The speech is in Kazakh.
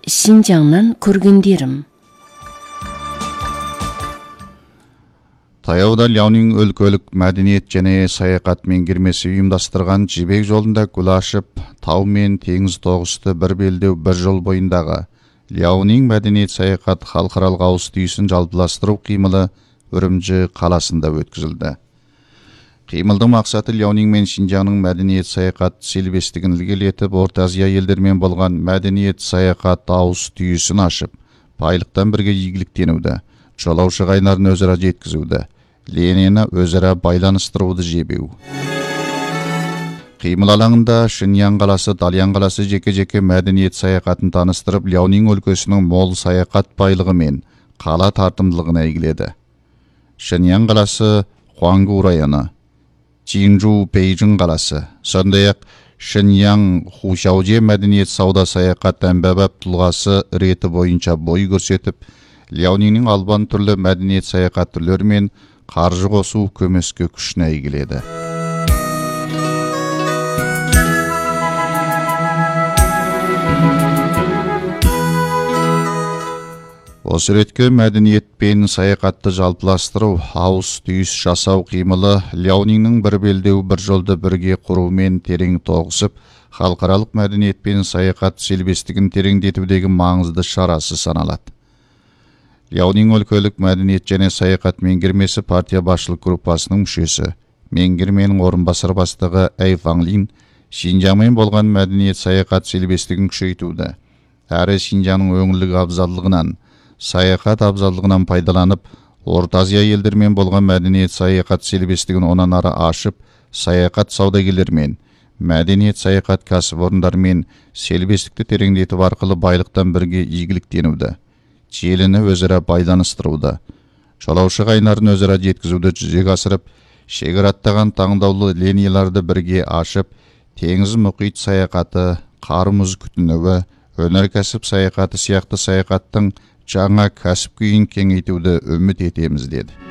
Шинжаңнан көргендерім. Таяуда Ляонин өлкөлүк мәдениет және саяхат меңгермесі ұйымдастырған жібек жолында гүл ашып, тау мен теңіз тоғысты бір белдеу бір жол бойындағы Ляонин мәдениет саяхат халықаралық ауыз түйісін жалпыластыру қимылы Үрімжі қаласында өткізілді. Қимылдың мақсаты Ляонин мен Шинжаңның мәдениет саяхат селбестігін ілгерілетіп, Орта Азия елдермен болған мәдениет саяхат ауыз түйісін ашып, байлықтан бірге игіліктенуді, жолаушы қайнарын өзара жеткізуді, Ленені өзара байланыстыруды жебеу. Қимыл алаңында Шиньян қаласы, Дальян қаласы жеке-жеке мәдениет саяхатын таныстырып, Ляонин өлкөсінің мол саяхат байлығы мен қала тартымдылығына игіледі. Шиньян қаласы Хуангу районы, Чинжу Бейжің қаласы, сондай-ақ Шиньян Хушауже мәдениет сауда саяхат әмбәбәп тұлғасы реті бойынша бой көрсетіп, Ляониннің албан түрлі мәдениет саяхат түрлері мен қаржы қосу көмеске күшіне игіледі. Осы ретке мәдениет пен саяхатты жалпыластыру, ауыз түйіс жасау қимылы Ляониннің бір белдеу бір жолды бірге құрумен терең тоғысып, халықаралық мәдениет пен саяхат селбестігін тереңдетудегі маңызды шарасы саналады. Ляонин өлкөлік мәдениет және саяхат меңгермесі партия басшылық группасының мүшесі, меңгерменің орынбасар бастығы Әй Фанлин Шинжаңмен болған мәдениет саяхат селбестігін күшейтуді, әрі Шинжаңның өңірлік абзалдығынан, саяхат абзалдығынан пайдаланып, Орта Азия елдермен болған мәдениет саяхат селбестігін онан ары ашып, саяхат саудагерлермен, мәдениет саяхат кәсіпорындармен селбестікті тереңдетіп арқылы байлықтан бірге игіліктенуді, желіні өзара байланыстыруды, жолаушы қайнарын өзара жеткізуді жүзеге асырып, шекараттаған таңдаулы линияларды бірге ашып, теңіз мұхит саяхаты, қар мұз күтінуі, өнеркәсіп саяхаты сияқты саяхаттың жаңа кәсіп күйін кеңейтуді үміт етеміз деді.